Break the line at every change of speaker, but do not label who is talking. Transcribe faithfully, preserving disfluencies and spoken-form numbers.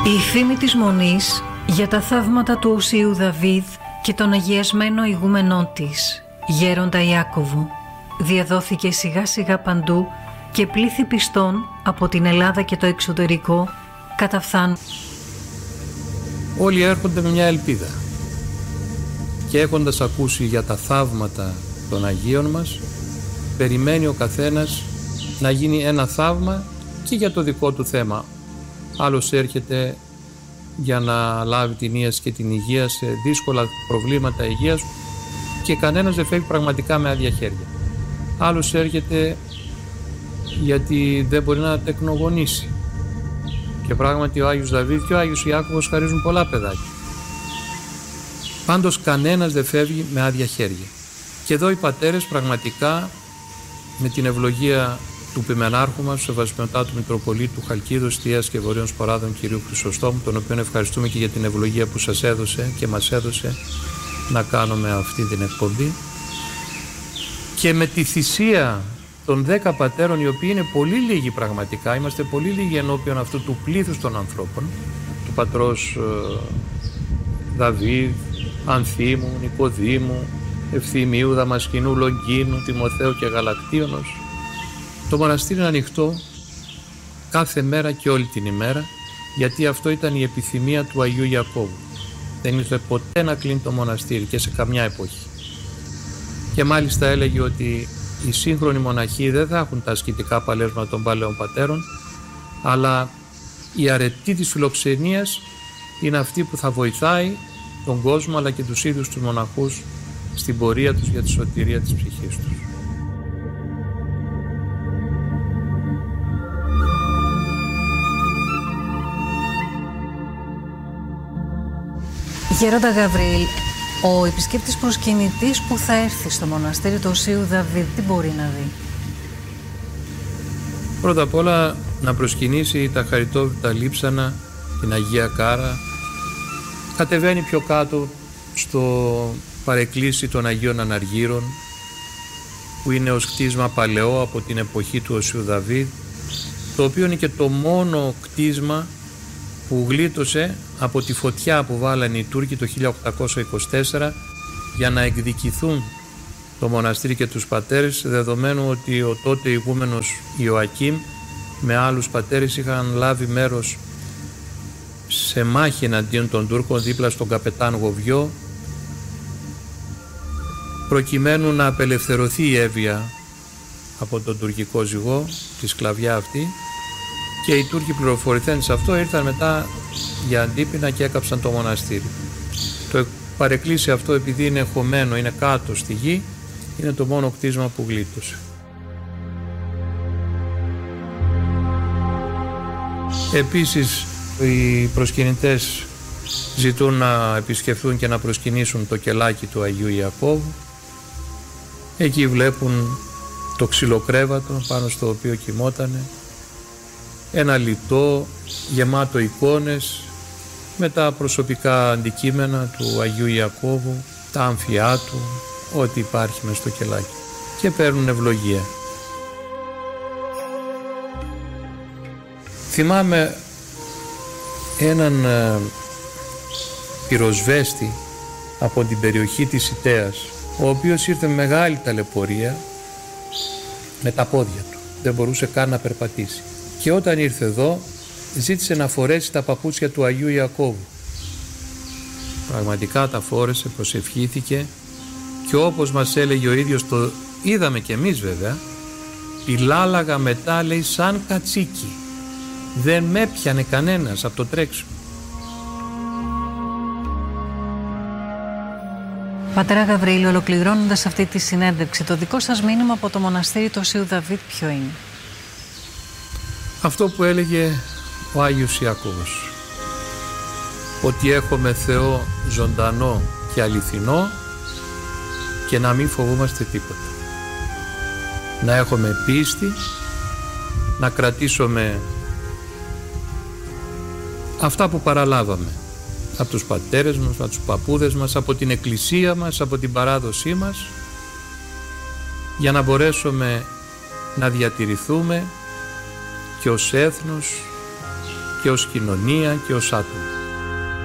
Η φήμη της Μονής για τα θαύματα του Οσίου Δαβίδ και τον αγιασμένο ηγούμενό της, γέροντα Ιάκωβο, διαδόθηκε σιγά σιγά παντού και πλήθη πιστών από την Ελλάδα και το εξωτερικό καταφθάνουν.
Όλοι έρχονται με μια ελπίδα και έχοντας ακούσει για τα θαύματα των Αγίων μας, περιμένει ο καθένας να γίνει ένα θαύμα και για το δικό του θέμα. Άλλος έρχεται για να λάβει την ίαση και την υγεία σε δύσκολα προβλήματα υγείας και κανένας δεν φεύγει πραγματικά με άδεια χέρια. Άλλος έρχεται γιατί δεν μπορεί να τεκνογονήσει. Και πράγματι ο Άγιος Δαβίδ και ο Άγιος Ιάκωβος χαρίζουν πολλά παιδάκια. Πάντως κανένας δεν φεύγει με άδεια χέρια. Και εδώ οι πατέρες πραγματικά με την ευλογία του Ποιμενάρχου μας, του Σεβασμιωτάτου Μητροπολίτου Χαλκίδος, Θείας και Βορείων Σποράδων κυρίου Χρυσοστόμου, τον οποίο ευχαριστούμε και για την ευλογία που σας έδωσε και μας έδωσε να κάνουμε αυτή την εκπομπή, και με τη θυσία των δέκα πατέρων, οι οποίοι είναι πολύ λίγοι πραγματικά, είμαστε πολύ λίγοι ενώπιον αυτού του πλήθους των ανθρώπων, του πατρός ε, Δαβίδ, Ανθίμου, Νικοδήμου, Ευθυμίου, Δαμασκηνού, Λογκίνου, Τιμοθέου και Γαλακτίωνος. Το μοναστήρι είναι ανοιχτό κάθε μέρα και όλη την ημέρα, γιατί αυτό ήταν η επιθυμία του Αγίου Ιακώβου. Δεν ήθελε ποτέ να κλείνει το μοναστήρι και σε καμιά εποχή. Και μάλιστα έλεγε ότι οι σύγχρονοι μοναχοί δεν θα έχουν τα ασκητικά παλέσματα των παλαιών πατέρων, αλλά η αρετή της φιλοξενίας είναι αυτή που θα βοηθάει τον κόσμο αλλά και τους ίδιους τους μοναχούς στην πορεία τους για τη σωτηρία της ψυχής τους.
Γέροντα Γαβριήλ, ο επισκέπτης προσκυνητής που θα έρθει στο μοναστήρι του Οσίου Δαβίδ, τι μπορεί να δει?
Πρώτα απ' όλα να προσκυνήσει τα χαριτόβητα λείψανα, την Αγία Κάρα, κατεβαίνει πιο κάτω στο παρεκκλήσι των Αγίων Αναργύρων, που είναι ως κτίσμα παλαιό από την εποχή του Οσίου Δαβίδ, το οποίο είναι και το μόνο κτίσμα που γλίτωσε από τη φωτιά που βάλανε οι Τούρκοι το χίλια οκτακόσια είκοσι τέσσερα για να εκδικηθούν το μοναστήρι και τους πατέρες, δεδομένου ότι ο τότε ηγούμενος Ιωακήμ με άλλους πατέρες είχαν λάβει μέρος σε μάχη εναντίον των Τούρκων δίπλα στον καπετάν Γοβιό, προκειμένου να απελευθερωθεί η Εύβοια από τον τουρκικό ζυγό, τη σκλαβιά αυτή, και οι Τούρκοι πληροφορηθέντες σε αυτό ήρθαν μετά για αντίπεινα και έκαψαν το μοναστήρι. Το παρεκκλήσι αυτό, επειδή είναι χωμένο, είναι κάτω στη γη, είναι το μόνο κτίσμα που γλίτωσε. Επίσης οι προσκυνητές ζητούν να επισκεφθούν και να προσκυνήσουν το κελάκι του Αγίου Ιακώβου. Εκεί βλέπουν το ξυλοκρέβατο πάνω στο οποίο κοιμότανε, ένα λιτό γεμάτο εικόνες με τα προσωπικά αντικείμενα του Αγίου Ιακώβου, τα άμφιά του, ό,τι υπάρχει μες στο κελάκι, και παίρνουν ευλογία. Θυμάμαι έναν ε, πυροσβέστη από την περιοχή της Ιτέας, ο οποίος ήρθε με μεγάλη ταλαιπωρία με τα πόδια του, δεν μπορούσε καν να περπατήσει, και όταν ήρθε εδώ ζήτησε να φορέσει τα παπούτσια του Αγίου Ιακώβου. Πραγματικά τα φόρεσε, προσευχήθηκε, και όπως μας έλεγε ο ίδιος, το είδαμε κι εμείς βέβαια, πιλάλαγα μετά, λέει, σαν κατσίκι, δεν με έπιανε κανένας από το τρέξιμο.
Πατέρα Γαβριήλ, ολοκληρώνοντας αυτή τη συνέντευξη, το δικό σας μήνυμα από το μοναστήρι του Οσίου Δαβίδ ποιο είναι?
Αυτό που έλεγε ο Άγιος Ιάκωβος, ότι έχουμε Θεό ζωντανό και αληθινό και να μην φοβούμαστε τίποτα. Να έχουμε πίστη, να κρατήσουμε αυτά που παραλάβαμε από τους πατέρες μας, από τους παππούδες μας, από την εκκλησία μας, από την παράδοσή μας, για να μπορέσουμε να διατηρηθούμε και ως έθνος και και ως κοινωνία και ως άτομο.